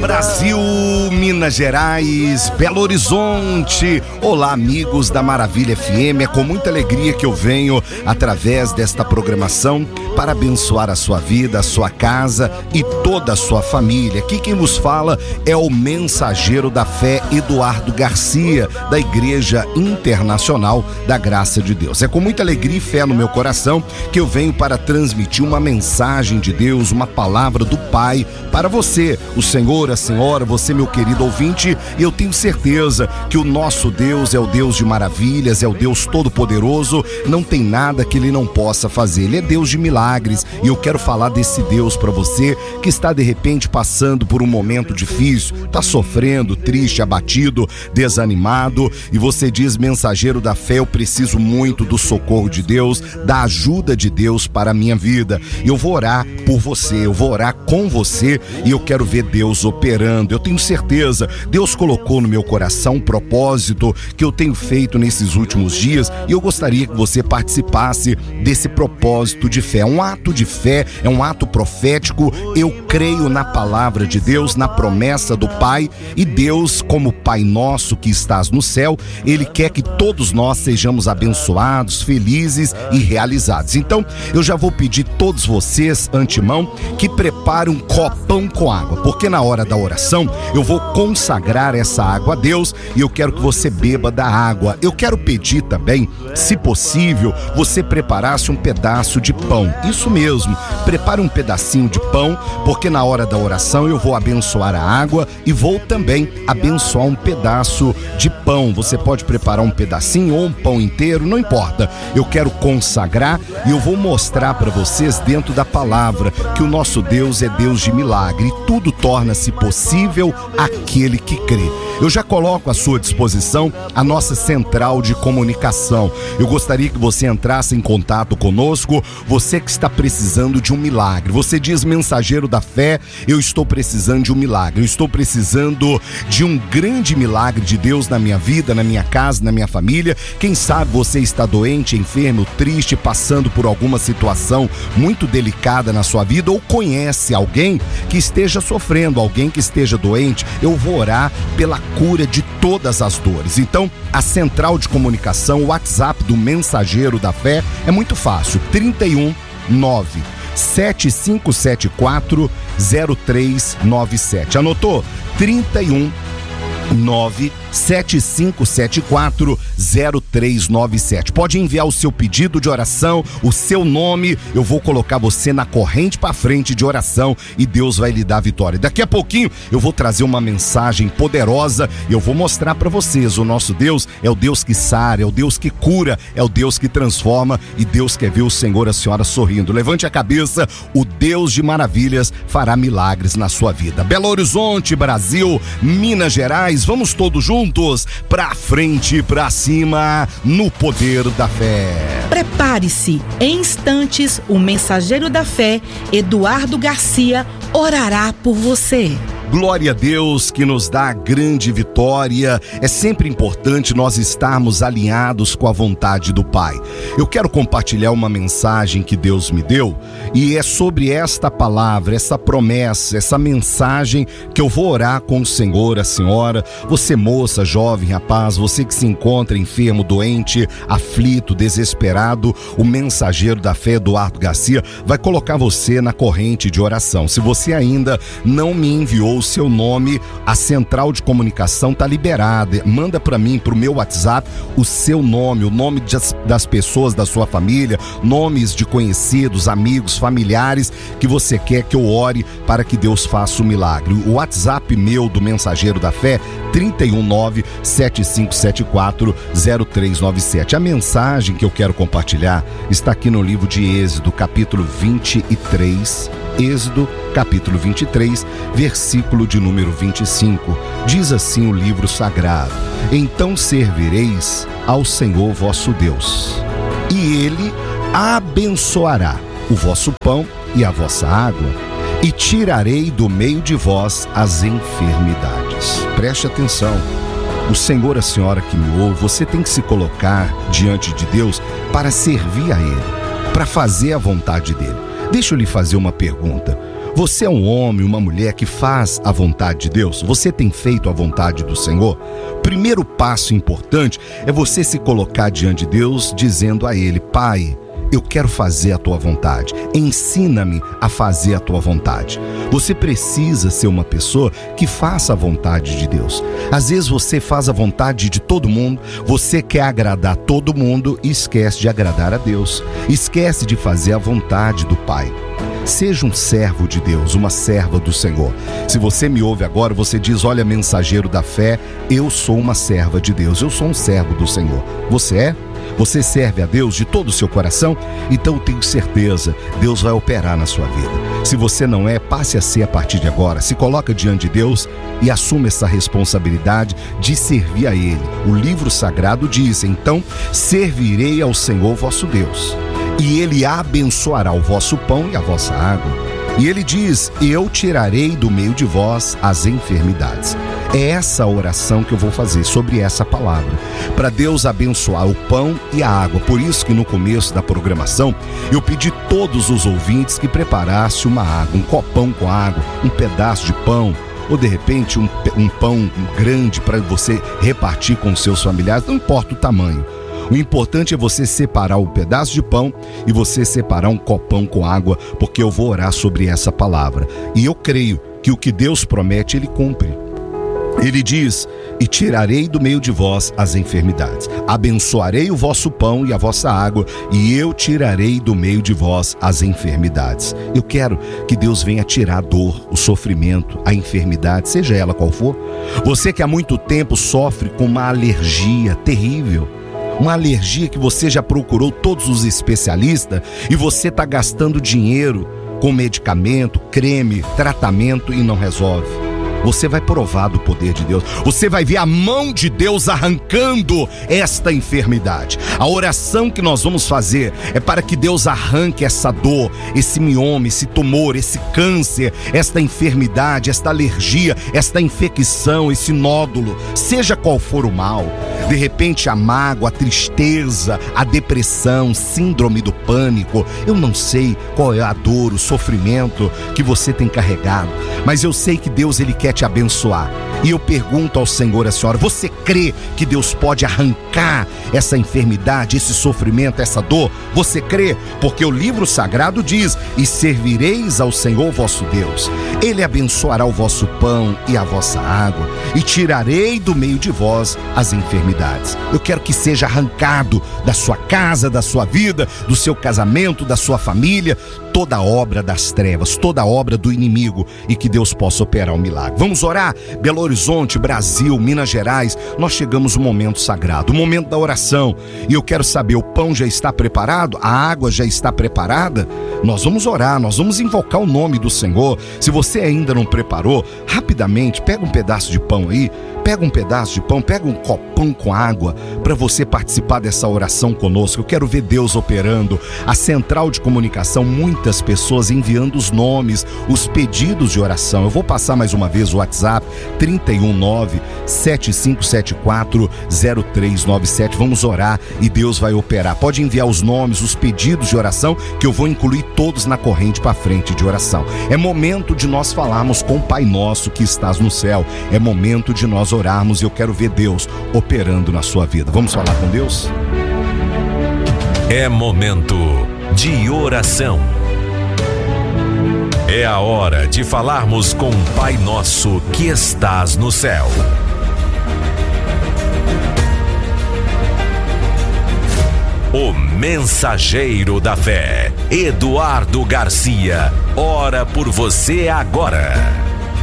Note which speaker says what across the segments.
Speaker 1: Brasil, Minas Gerais, Belo Horizonte. Olá, amigos da Maravilha FM. É com muita alegria que eu venho através desta programação para abençoar a sua vida, a sua casa e toda a sua família. Aqui quem vos fala é o mensageiro da fé, Eduardo Garcia, da Igreja Internacional da Graça de Deus. É com muita alegria e fé no meu coração que eu venho para transmitir uma mensagem de Deus, uma palavra do Pai para você, o Senhor, a Senhora, você, meu querido ouvinte. E eu tenho certeza que o nosso Deus é o Deus de maravilhas, é o Deus todo-poderoso, não tem nada que Ele não possa fazer. Ele é Deus de milagres e eu quero falar desse Deus para você que está de repente passando por um momento difícil, está sofrendo, triste, abatido, desanimado, e você diz: mensageiro da fé, eu preciso muito do socorro de Deus, da ajuda de Deus para a minha vida. Eu vou orar por você, eu vou orar com você e eu quero ver Deus operando. Eu tenho certeza, Deus colocou no meu coração um propósito que eu tenho feito nesses últimos dias e eu gostaria que você participasse desse propósito de fé. É um ato de fé, é um ato profético. Eu creio na palavra de Deus, na promessa do Pai, e Deus, como Pai nosso que estás no céu, Ele quer que todos nós sejamos abençoados, felizes e realizados. Então, eu já vou pedir a todos vocês, antemão, que preparem um copão com água, porque na hora da oração eu vou consagrar essa água a Deus e eu quero que você beba da água. Eu quero pedir também, se possível, você preparasse um pedaço de pão. Isso mesmo, prepare um pedacinho de pão, porque na hora da oração eu vou abençoar a água e vou também abençoar um pedaço de pão. Você pode preparar um pedacinho ou um pão inteiro, não importa. Eu quero consagrar e eu vou mostrar para vocês dentro da palavra que o nosso Deus é Deus de milagre e tudo torna-se possível àquele que crê. Eu já coloco à sua disposição a nossa central de comunicação. Eu gostaria que você entrasse em contato conosco, você que está precisando de um milagre. Você diz: mensageiro da fé, eu estou precisando de um milagre, eu estou precisando de um grande milagre de Deus na minha vida, na minha casa, na minha família. Quem sabe você está doente, enfermo, triste, passando por alguma situação muito delicada na sua vida, ou conhece alguém que esteja sofrendo, alguém que esteja doente. Eu vou orar pela cura de todas as dores. Então, a central de comunicação, o WhatsApp do mensageiro da fé é muito fácil: 319-7574-0397. Anotou? 319-7574-0397. Pode enviar o seu pedido de oração, o seu nome. Eu vou colocar você na corrente para frente de oração e Deus vai lhe dar vitória. Daqui a pouquinho eu vou trazer uma mensagem poderosa e eu vou mostrar para vocês: o nosso Deus é o Deus que sara, é o Deus que cura, é o Deus que transforma, e Deus quer ver o Senhor, a Senhora sorrindo. Levante a cabeça, o Deus de maravilhas fará milagres na sua vida. Belo Horizonte, Brasil, Minas Gerais, vamos todos juntos pra frente, pra cima, no poder da fé.
Speaker 2: Prepare-se, em instantes o mensageiro da fé, Eduardo Garcia, orará por você.
Speaker 1: Glória a Deus que nos dá a grande vitória. É sempre importante nós estarmos alinhados com a vontade do Pai. Eu quero compartilhar uma mensagem que Deus me deu e é sobre esta palavra, essa promessa, essa mensagem que eu vou orar com o Senhor, a Senhora. Você, moça, jovem, rapaz, você que se encontra enfermo, doente, aflito, desesperado, o mensageiro da fé, Eduardo Garcia, vai colocar você na corrente de oração. Se você ainda não me enviou o seu nome, a central de comunicação está liberada. Manda para mim, para o meu WhatsApp, o seu nome, o nome das pessoas da sua família, nomes de conhecidos, amigos, familiares que você quer que eu ore para que Deus faça o milagre. O WhatsApp meu do mensageiro da fé, 319-7574-0397. A mensagem que eu quero compartilhar está aqui no livro de Êxodo, capítulo 23. Êxodo, capítulo 23, versículo de número 25. Diz assim o livro sagrado: então servireis ao Senhor vosso Deus, e Ele abençoará o vosso pão e a vossa água, e tirarei do meio de vós as enfermidades. Preste atenção. O Senhor, a Senhora que me ouve, você tem que se colocar diante de Deus para servir a Ele, para fazer a vontade dEle. Deixa eu lhe fazer uma pergunta. Você é um homem, uma mulher que faz a vontade de Deus? Você tem feito a vontade do Senhor? Primeiro passo importante é você se colocar diante de Deus dizendo a Ele: Pai, eu quero fazer a tua vontade. Ensina-me a fazer a tua vontade. Você precisa ser uma pessoa que faça a vontade de Deus. Às vezes você faz a vontade de todo mundo, você quer agradar todo mundo e esquece de agradar a Deus. Esquece de fazer a vontade do Pai. Seja um servo de Deus, uma serva do Senhor. Se você me ouve agora, você diz: olha, mensageiro da fé, eu sou uma serva de Deus, eu sou um servo do Senhor. Você é? Você serve a Deus de todo o seu coração? Então tenho certeza, Deus vai operar na sua vida. Se você não é, passe a ser a partir de agora. Se coloca diante de Deus e assuma essa responsabilidade de servir a Ele. O livro sagrado diz: então servirei ao Senhor vosso Deus, e Ele abençoará o vosso pão e a vossa água. E Ele diz: eu tirarei do meio de vós as enfermidades. É essa a oração que eu vou fazer sobre essa palavra, para Deus abençoar o pão e a água. Por isso que no começo da programação eu pedi a todos os ouvintes que preparassem uma água, um copão com água, um pedaço de pão, ou de repente um pão grande para você repartir com os seus familiares, não importa o tamanho. O importante é você separar um pedaço de pão e você separar um copão com água, porque eu vou orar sobre essa palavra. E eu creio que o que Deus promete, Ele cumpre. Ele diz: e tirarei do meio de vós as enfermidades. Abençoarei o vosso pão e a vossa água, e eu tirarei do meio de vós as enfermidades. Eu quero que Deus venha tirar a dor, o sofrimento, a enfermidade, seja ela qual for. Você que há muito tempo sofre com uma alergia terrível, uma alergia que você já procurou todos os especialistas e você está gastando dinheiro com medicamento, creme, tratamento e não resolve. Você vai provar do poder de Deus. Você vai ver a mão de Deus arrancando esta enfermidade. A oração que nós vamos fazer é para que Deus arranque essa dor, esse mioma, esse tumor, esse câncer, esta enfermidade, esta alergia, esta infecção, esse nódulo, seja qual for o mal. De repente a mágoa, a tristeza, a depressão, síndrome do pânico, eu não sei qual é a dor, o sofrimento que você tem carregado, mas eu sei que Deus, Ele quer te abençoar. E eu pergunto ao Senhor, a senhora: você crê que Deus pode arrancar essa enfermidade, esse sofrimento, essa dor? Você crê? Porque o livro sagrado diz: e servireis ao Senhor vosso Deus. Ele abençoará o vosso pão e a vossa água, e tirarei do meio de vós as enfermidades. Eu quero que seja arrancado da sua casa, da sua vida, do seu casamento, da sua família, toda obra das trevas, toda obra do inimigo, e que Deus possa operar um milagre. Vamos orar? Belo Horizonte, Brasil, Minas Gerais, nós chegamos no momento sagrado, o momento da oração, e eu quero saber: o pão já está preparado? A água já está preparada? Nós vamos orar, nós vamos invocar o nome do Senhor. Se você ainda não preparou, rapidamente, pega um pedaço de pão aí, pega um pedaço de pão, pega um copão com água, para você participar dessa oração conosco. Eu quero ver Deus operando. A central de comunicação, muitas pessoas enviando os nomes, os pedidos de oração. Eu vou passar mais uma vez o WhatsApp, 319-7574-0397. Vamos orar e Deus vai operar. Pode enviar os nomes, os pedidos de oração, que eu vou incluir todos na corrente para frente de oração. É momento de nós falarmos com o Pai Nosso que estás no céu. É momento de nós orarmos e eu quero ver Deus operando na sua vida. Vamos falar com Deus?
Speaker 3: É momento de oração. É a hora de falarmos com o Pai Nosso que estás no céu. O mensageiro da fé, Eduardo Garcia, ora por você agora.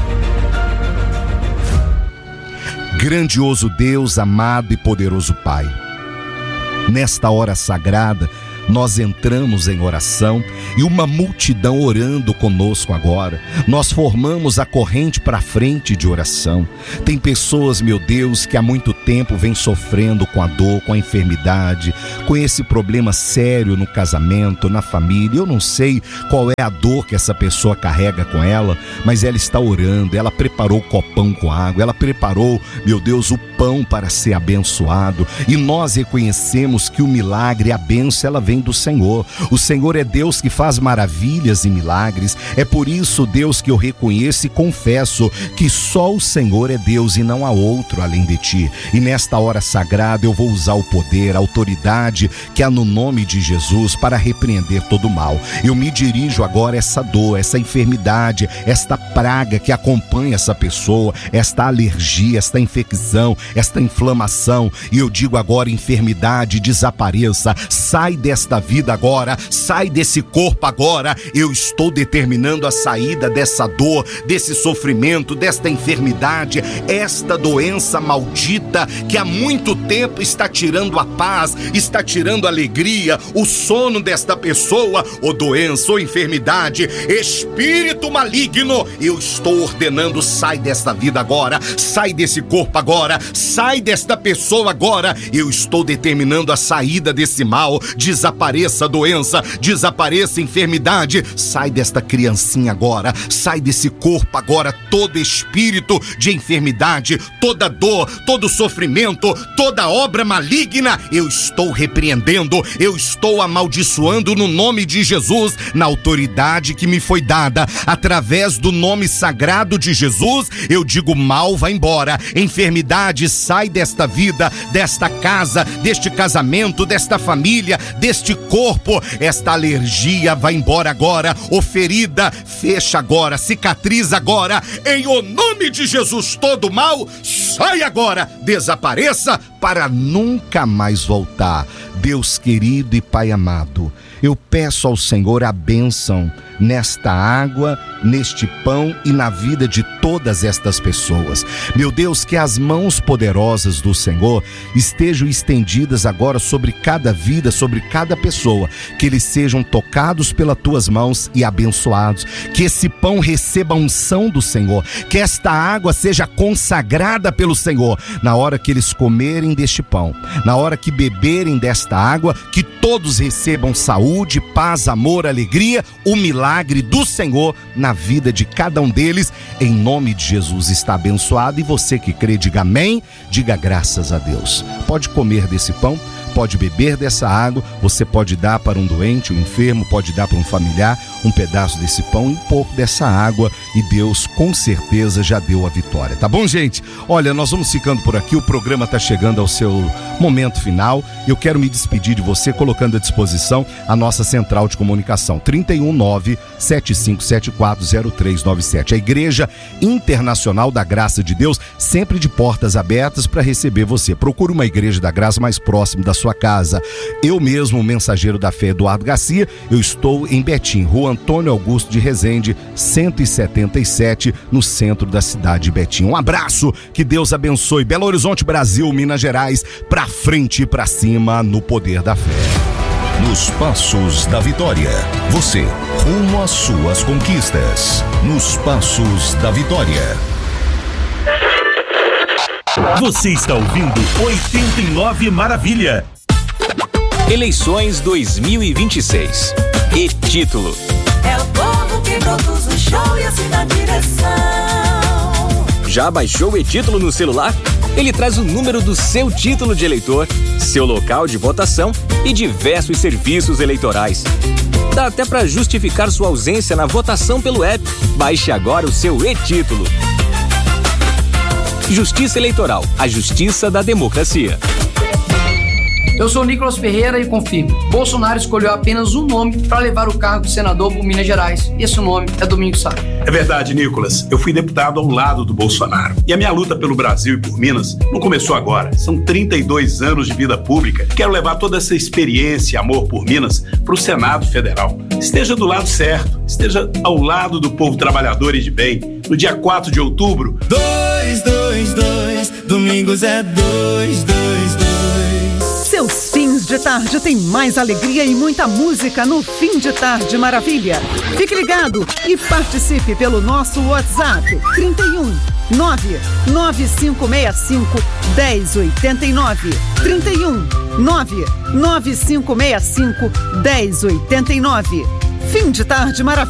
Speaker 1: Grandioso Deus, amado e poderoso Pai, nesta hora sagrada, nós entramos em oração e uma multidão orando conosco agora. Nós formamos a corrente para frente de oração. Tem pessoas, meu Deus, que há muito tempo vêm sofrendo com a dor, com a enfermidade, com esse problema sério no casamento, na família. Eu não sei qual é a dor que essa pessoa carrega com ela, mas ela está orando, ela preparou o copão com água, ela preparou, meu Deus, o pão para ser abençoado. E nós reconhecemos que o milagre, a bênção, ela vem vem do Senhor. O Senhor é Deus que faz maravilhas e milagres. É por isso, Deus, que eu reconheço e confesso que só o Senhor é Deus e não há outro além de ti. E nesta hora sagrada eu vou usar o poder, a autoridade que há no nome de Jesus para repreender todo o mal. Eu me dirijo agora a essa dor, essa enfermidade, esta praga que acompanha essa pessoa, esta alergia, esta infecção, esta inflamação. E eu digo agora, enfermidade, desapareça, sai desta vida agora, sai desse corpo agora. Eu estou determinando a saída dessa dor, desse sofrimento, desta enfermidade, esta doença maldita que há muito tempo está tirando a paz, está tirando a alegria, o sono desta pessoa. Ou doença, ou enfermidade, espírito maligno, eu estou ordenando, sai desta vida agora, sai desse corpo agora, sai desta pessoa agora. Eu estou determinando a saída desse mal. Desapareça a doença, desapareça a enfermidade, sai desta criancinha agora, sai desse corpo agora, todo espírito de enfermidade, toda dor, todo sofrimento, toda obra maligna, eu estou repreendendo, eu estou amaldiçoando no nome de Jesus, na autoridade que me foi dada, através do nome sagrado de Jesus. Eu digo: mal, vai embora, enfermidade, sai desta vida, desta casa, deste casamento, desta família, deste corpo. Esta alergia vai embora agora, ou ferida, fecha agora, cicatriza agora, em o nome de Jesus. Todo mal, sai agora, desapareça para nunca mais voltar. Deus querido e Pai amado, eu peço ao Senhor a bênção nesta água, neste pão e na vida de todas estas pessoas. Meu Deus, que as mãos poderosas do Senhor estejam estendidas agora sobre cada vida, sobre cada pessoa, que eles sejam tocados pelas tuas mãos e abençoados, que esse pão receba a unção do Senhor, que esta água seja consagrada pelo Senhor. Na hora que eles comerem deste pão, na hora que beberem desta água, que todos recebam saúde, paz, amor, alegria, o milagre do Senhor na vida de cada um deles. Em nome de Jesus está abençoado. E você que crê, diga amém, diga graças a Deus. Pode comer desse pão, pode beber dessa água, você pode dar para um doente, um enfermo, pode dar para um familiar um pedaço desse pão e um pouco dessa água, e Deus com certeza já deu a vitória, tá bom, gente? Olha, nós vamos ficando por aqui, o programa está chegando ao seu momento final. Eu quero me despedir de você colocando à disposição a nossa central de comunicação, 319-7574-0397. A Igreja Internacional da Graça de Deus, sempre de portas abertas para receber você. Procure uma Igreja da Graça mais próxima da sua casa. Eu mesmo, o mensageiro da fé, Eduardo Garcia, eu estou em Betim, Rua Antônio Augusto de Rezende, 177, no centro da cidade de Betim. Um abraço, que Deus abençoe. Belo Horizonte, Brasil, Minas Gerais, pra frente e pra cima no poder da fé.
Speaker 3: Nos Passos da Vitória, você rumo às suas conquistas. Nos Passos da Vitória.
Speaker 4: Você está ouvindo 89 Maravilha.
Speaker 5: Eleições 2026. E título:
Speaker 6: é o povo que produz o show e assina a direção.
Speaker 5: Já baixou o e-título no celular? Ele traz o número do seu título de eleitor, seu local de votação e diversos serviços eleitorais. Dá até para justificar sua ausência na votação pelo app. Baixe agora o seu e-título. Justiça Eleitoral, a justiça da democracia.
Speaker 7: Eu sou Nicolas Ferreira e confirmo: Bolsonaro escolheu apenas um nome para levar o cargo de senador por Minas Gerais. E esse nome é Domingos Sá.
Speaker 8: É verdade, Nicolas. Eu fui deputado ao lado do Bolsonaro. E a minha luta pelo Brasil e por Minas não começou agora. São 32 anos de vida pública. Quero levar toda essa experiência e amor por Minas para o Senado Federal. Esteja do lado certo. Esteja ao lado do povo trabalhador e de bem. No dia 4 de outubro...
Speaker 9: 222, Domingos é 222.
Speaker 10: Seus fins de tarde têm mais alegria e muita música no Fim de Tarde Maravilha. Fique ligado e participe pelo nosso WhatsApp 31 99565 1089. 31 99565 1089. Fim de Tarde Maravilha.